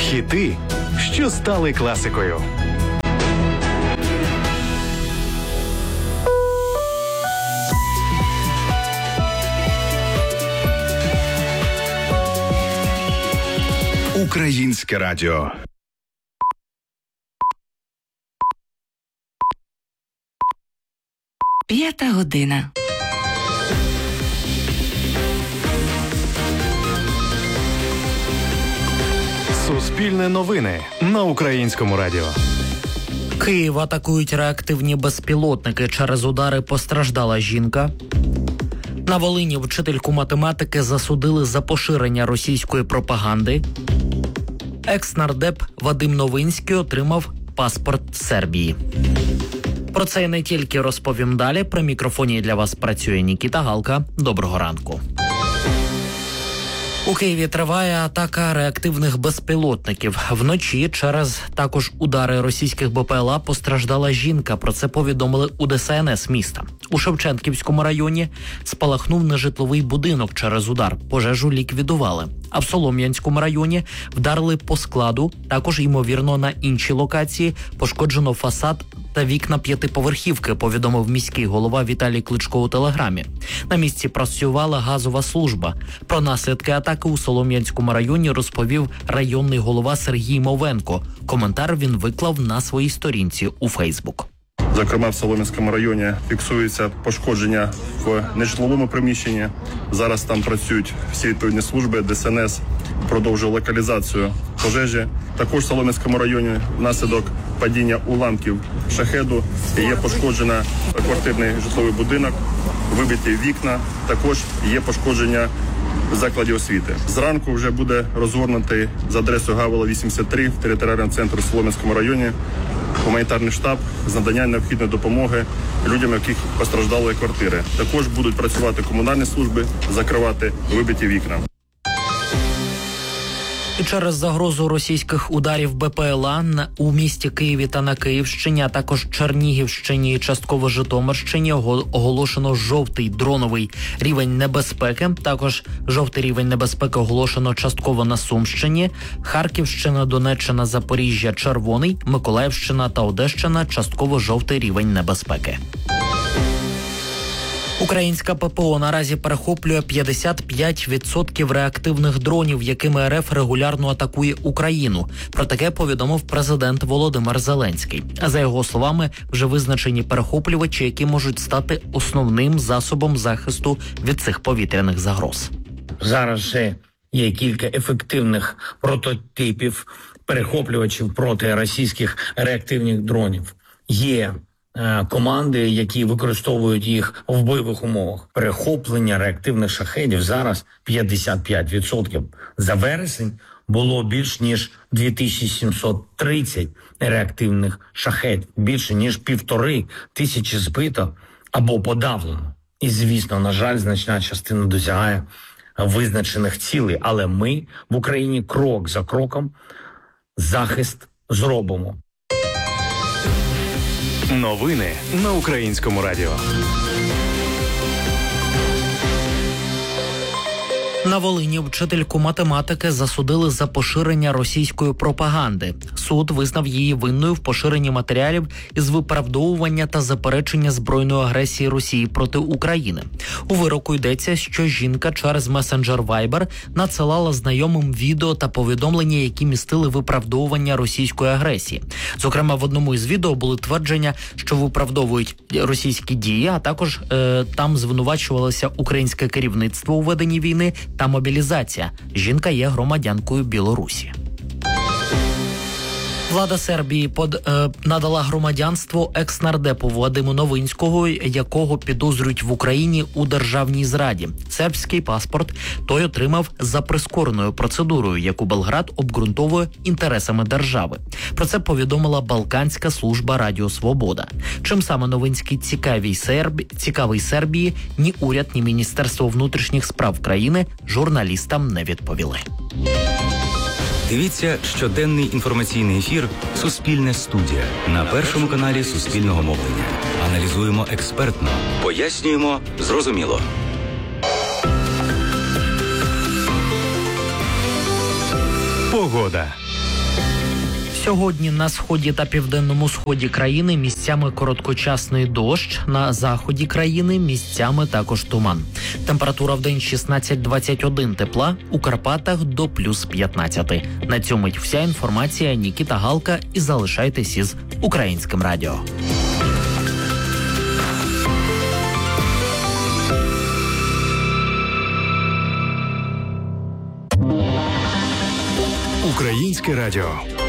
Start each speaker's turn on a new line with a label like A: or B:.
A: Хіти, що стали класикою. Українське радіо.
B: П'ята година.
A: Суспільне новини на Українському радіо.
C: Київ атакують реактивні безпілотники. Через удари постраждала жінка. На Волині вчительку математики засудили за поширення російської пропаганди. Екс-нардеп Вадим Новинський отримав паспорт Сербії. Про це і не тільки розповім далі. При мікрофоні для вас працює Нікіта Галка. Доброго ранку. У Києві триває атака реактивних безпілотників. Вночі через також удари російських БПЛА постраждала жінка. Про це повідомили у ДСНС міста. У Шевченківському районі спалахнув нежитловий будинок через удар. Пожежу ліквідували. А в Солом'янському районі вдарили по складу. Також, ймовірно, на іншій локації пошкоджено фасад та вікна п'ятиповерхівки, повідомив міський голова Віталій Кличко у телеграмі. На місці працювала газова служба. Про наслідки атаки у Солом'янському районі розповів районний голова Сергій Мовенко. Коментар він виклав на своїй сторінці у Фейсбук.
D: Зокрема, в Солом'янському районі фіксується пошкодження в нежитловому приміщенні. Зараз там працюють всі відповідні служби, ДСНС продовжує локалізацію пожежі. Також в Солом'янському районі внаслідок падіння уламків шахеду є пошкоджена квартирний житловий будинок, вибиті вікна, також є пошкодження закладів освіти. Зранку вже буде розгорнутий за адресою Гавела 83 в територіальному центрі в Солом'янському районі гуманітарний штаб з надання необхідної допомоги людям, яких постраждали квартири. Також будуть працювати комунальні служби, закривати вибиті вікна.
C: І через загрозу російських ударів БПЛА у місті Києві та на Київщині, а також Чернігівщині і частково Житомирщині оголошено жовтий дроновий рівень небезпеки. Також жовтий рівень небезпеки оголошено частково на Сумщині. Харківщина, Донеччина, Запоріжжя – червоний, Миколаївщина та Одещина – частково жовтий рівень небезпеки. Українська ППО наразі перехоплює 55% реактивних дронів, якими РФ регулярно атакує Україну. Про таке повідомив президент Володимир Зеленський. А за його словами, вже визначені перехоплювачі, які можуть стати основним засобом захисту від цих повітряних загроз.
E: Зараз ще є кілька ефективних прототипів перехоплювачів проти російських реактивних дронів. Є команди, які використовують їх в бойових умовах. Перехоплення реактивних шахедів зараз 55%. За вересень було більш ніж 2730 реактивних шахедів. Більше ніж 1500 збито або подавлено. І, звісно, на жаль, значна частина досягає визначених цілей. Але ми в Україні крок за кроком захист зробимо.
A: Новини на Українському радіо.
C: На Волині вчительку математики засудили за поширення російської пропаганди. Суд визнав її винною в поширенні матеріалів із виправдовування та заперечення збройної агресії Росії проти України. У вироку йдеться, що жінка через месенджер Viber надсилала знайомим відео та повідомлення, які містили виправдовування російської агресії. Зокрема, в одному із відео були твердження, що виправдовують російські дії, а також там звинувачувалося українське керівництво у веденні війни та мобілізація. Жінка є громадянкою Білорусі. Влада Сербії надала громадянство екс-нардепу Вадиму Новинського, якого підозрюють в Україні у державній зраді. Сербський паспорт той отримав за прискореною процедурою, яку Белград обґрунтовує інтересами держави. Про це повідомила Балканська служба Радіо Свобода. Чим саме Новинський цікавий Сербії, ні уряд, ні Міністерство внутрішніх справ країни журналістам не відповіли.
F: Дивіться щоденний інформаційний ефір «Суспільне студія» на Першому каналі Суспільного мовлення. Аналізуємо експертно, пояснюємо зрозуміло.
A: Погода. . . . . . . . . . . . . . . . . . . . . . . . . . . . . . . . . . . . . . . . . . . . . . . . . . . . . . . . . . . . . . . . . Погода.
C: Сьогодні на сході та південному сході країни місцями короткочасний дощ, на заході країни місцями також туман. Температура в день 16-21 тепла, у Карпатах до плюс 15. На цьому вся інформація. Нікіта Галка, і залишайтесь із Українським радіо.
A: Українське радіо.